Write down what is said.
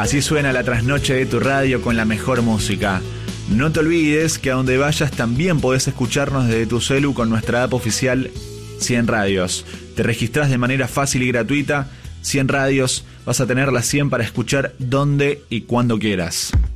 Así suena la trasnoche de tu radio con la mejor música. No te olvides que a donde vayas también podés escucharnos desde tu celu con nuestra app oficial 100 Radios. Te registrás de manera fácil y gratuita. 100 Radios, vas a tener las 100 para escuchar donde y cuando quieras.